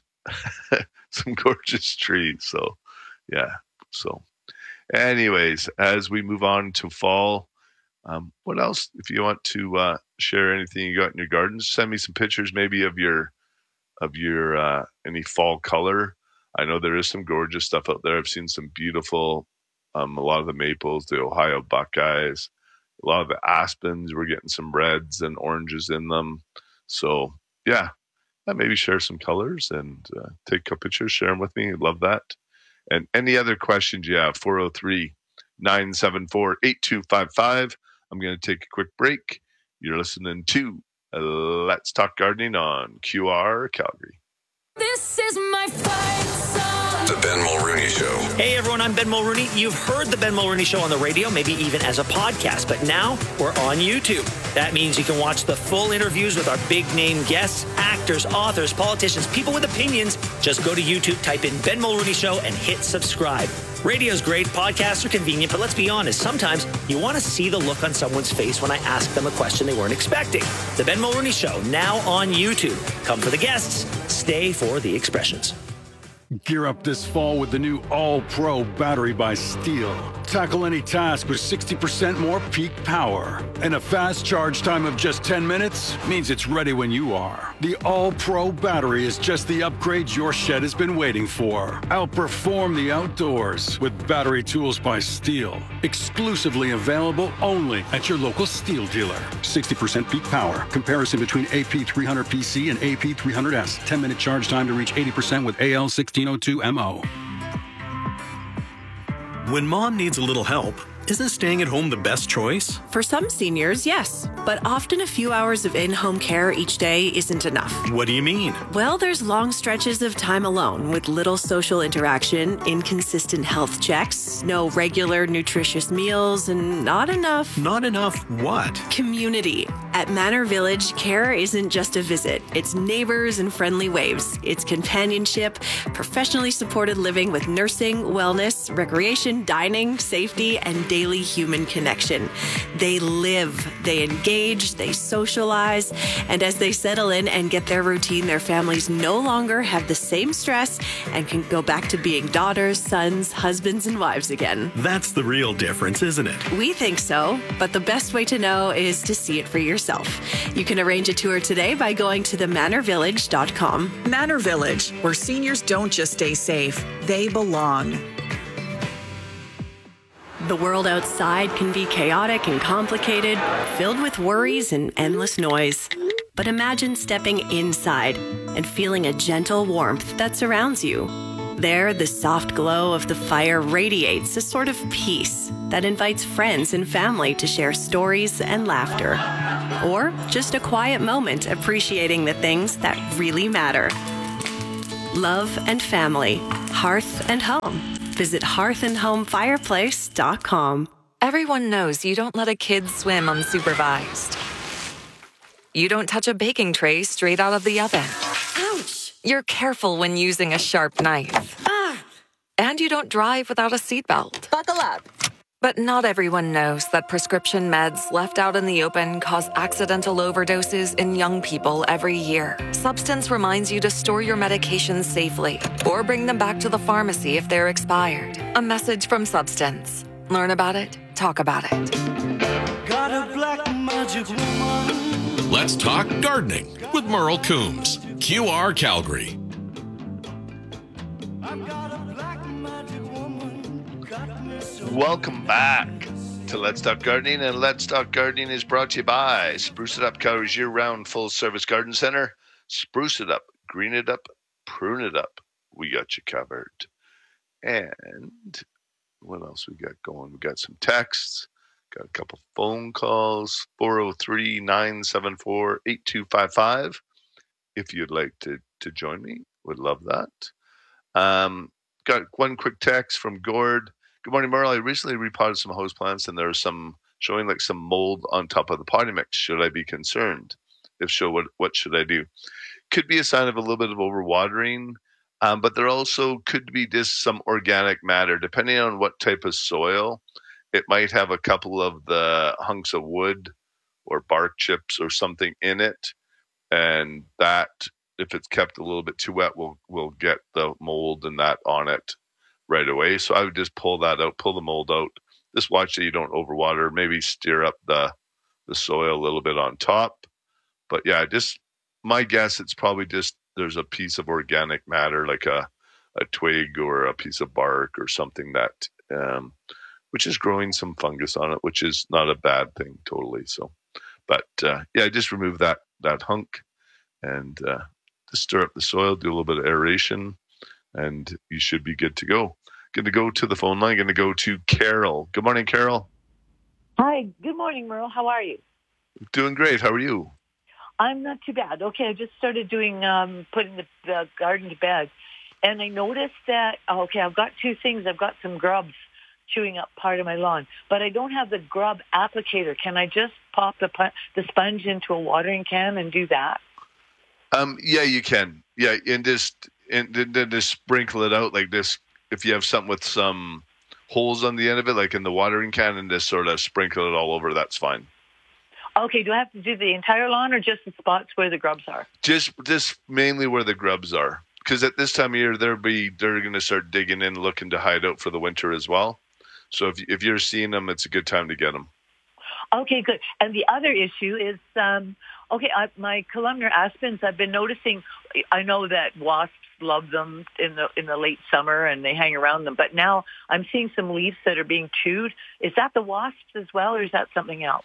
some gorgeous trees. So yeah, so anyways, as we move on to fall, um, what else? If you want to uh, share anything you got in your gardens, send me some pictures maybe of your, of your uh, any fall color. I know there is some gorgeous stuff out there. I've seen some beautiful, um, a lot of the maples, the Ohio Buckeyes, a lot of the aspens, we're getting some reds and oranges in them. So yeah, maybe share some colors and uh, take a couple pictures, share them with me. I'd love that. And any other questions you have, four oh three, nine seven four, eight two five five. I'm going to take a quick break. You're listening to uh, Let's Talk Gardening on Q R Calgary. This is my fight song. The Ben Mulrooney Show. Hey everyone, I'm Ben Mulrooney. You've heard the Ben Mulrooney Show on the radio, maybe even as a podcast, but now we're on YouTube. That means you can watch the full interviews with our big name guests, actors, authors, politicians, people with opinions. Just go to YouTube, type in Ben Mulrooney Show, and hit subscribe. Radio's great, podcasts are convenient, but let's be honest, sometimes you want to see the look on someone's face when I ask them a question they weren't expecting. The Ben Mulrooney Show, now on YouTube. Come for the guests, stay for the expressions. Gear up this fall with the new All-Pro battery by Steel. Tackle any task with sixty percent more peak power. And a fast charge time of just ten minutes means it's ready when you are. The All-Pro battery is just the upgrade your shed has been waiting for. Outperform the outdoors with battery tools by Steel. Exclusively available only at your local Steel dealer. sixty percent peak power. Comparison between A P three hundred P C and A P three hundred S. ten minute charge time to reach eighty percent with A L sixteen oh two M O. When mom needs a little help, isn't staying at home the best choice? For some seniors, yes. But often a few hours of in-home care each day isn't enough. What do you mean? Well, there's long stretches of time alone with little social interaction, inconsistent health checks, no regular nutritious meals, and not enough... Not enough what? Community. At Manor Village, care isn't just a visit. It's neighbors and friendly waves. It's companionship, professionally supported living with nursing, wellness, recreation, dining, safety, and daily human connection. They live, they engage, they socialize, and as they settle in and get their routine, their families no longer have the same stress and can go back to being daughters, sons, husbands, and wives again. That's the real difference, isn't it? We think so, but the best way to know is to see it for yourself. You can arrange a tour today by going to the manor village dot com. Manor Village, where seniors don't just stay safe, they belong. The world outside can be chaotic and complicated, filled with worries and endless noise. But imagine stepping inside and feeling a gentle warmth that surrounds you. There, the soft glow of the fire radiates a sort of peace that invites friends and family to share stories and laughter. Or just a quiet moment appreciating the things that really matter. Love and family, hearth and home. Visit hearth and home fireplace dot com. Everyone knows you don't let a kid swim unsupervised. You don't touch a baking tray straight out of the oven. Ouch! You're careful when using a sharp knife. Ah! And you don't drive without a seatbelt. Buckle up. But not everyone knows that prescription meds left out in the open cause accidental overdoses in young people every year. Substance reminds you to store your medications safely or bring them back to the pharmacy if they're expired. A message from Substance. Learn about it, talk about it. Got a black magic woman. Let's talk gardening with Merle Coombs, Q R Calgary. Welcome back to Let's Talk Gardening, and Let's Talk Gardening is brought to you by Spruce It Up, Calgary's year-round full-service garden center. Spruce it up, green it up, prune it up. We got you covered. And what else we got going? We got some texts, got a couple phone calls, four oh three, nine seven four, eight two five five. If you'd like to, to join me, would love that. Um, got one quick text from Gord. Good morning, Merle. I recently repotted some house plants, and there are some showing like some mold on top of the potting mix. Should I be concerned? If so, what what should I do? Could be a sign of a little bit of overwatering, um, but there also could be just some organic matter. Depending on what type of soil, it might have a couple of the hunks of wood or bark chips or something in it, and that, if it's kept a little bit too wet, will will get the mold and that on it right away. So I would just pull that out, pull the mold out. Just watch that you don't overwater. Maybe stir up the the soil a little bit on top. But yeah, just my guess, it's probably just there's a piece of organic matter, like a a twig or a piece of bark or something that um, which is growing some fungus on it, which is not a bad thing totally. So, but uh, yeah, just remove that that hunk and uh, just stir up the soil, do a little bit of aeration, and you should be good to go. Going to go to the phone line. Going to go to Carol. Good morning, Carol. Hi. Good morning, Merle. How are you? Doing great. How are you? I'm not too bad. Okay, I just started doing um, putting the, the garden to bed, and I noticed that. Okay, I've got two things. I've got some grubs chewing up part of my lawn, but I don't have the grub applicator. Can I just pop the the sponge into a watering can and do that? Um. Yeah, you can. Yeah, and just and then just sprinkle it out like this. If you have something with some holes on the end of it, like in the watering can, and just sort of sprinkle it all over, that's fine. Okay, do I have to do the entire lawn or just the spots where the grubs are? Just just mainly where the grubs are. Because at this time of year, they'll be, they're going to start digging in, looking to hide out for the winter as well. So if, if you're seeing them, it's a good time to get them. Okay, good. And the other issue is, um, okay, I, my columnar aspens, I've been noticing, I know that wasps love them in the in the late summer and they hang around them, but now I'm seeing some leaves that are being chewed. Is that the wasps as well, or is that something else?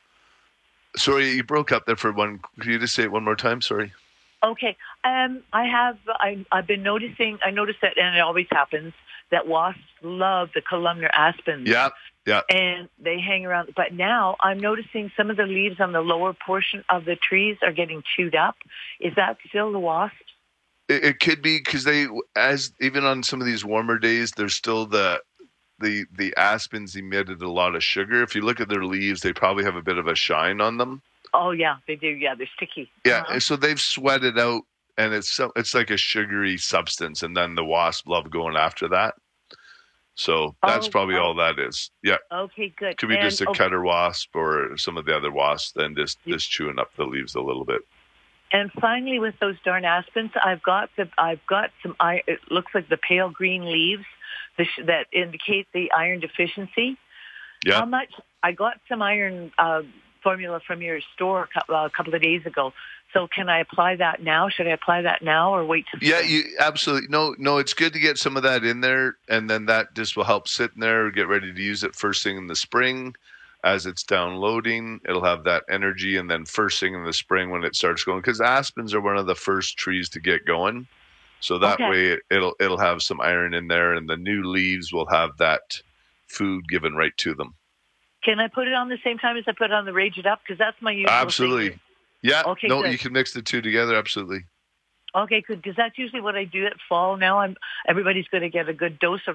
Sorry, you broke up there for one. Could you just say it one more time? Sorry. Okay. Um, I have, I, I've been noticing, I noticed that, and it always happens, that wasps love the columnar aspens. Yeah, yeah. And they hang around. But now I'm noticing some of the leaves on the lower portion of the trees are getting chewed up. Is that still the wasps? It, it could be, because they, as even on some of these warmer days, there's still the, the, the aspens emitted a lot of sugar. If you look at their leaves, they probably have a bit of a shine on them. Oh yeah, they do. Yeah, they're sticky. Yeah, Uh-huh. and so they've sweated out, and it's so it's like a sugary substance, and then the wasp love going after that. So that's Oh, probably oh. all that is. Yeah. Okay, good. Could be And- just a oh, cutter wasp or some of the other wasps, then just just chewing up the leaves a little bit. And finally, with those darn aspens, I've got the I've got some. I it looks like the pale green leaves the, sh- that indicate the iron deficiency. Yeah. How much? I got some iron uh, formula from your store a cou- uh, a couple of days ago. So can I apply that now? Should I apply that now or wait? To Yeah, you absolutely no, no. It's good to get some of that in there, and then that just will help sit in there. Get ready to use it first thing in the spring, as it's downloading. It'll have that energy, and then first thing in the spring when it starts going, because aspens are one of the first trees to get going. So that Okay. way, it, it'll it'll have some iron in there, and the new leaves will have that food given right to them. Can I put it on the same time as I put it on the Rage It Up? Because that's my usual. Absolutely. thing. Yeah. Okay, no, good. you can mix the two together. Absolutely. Okay, good. Because that's usually what I do at fall. Now I'm everybody's going to get a good dose of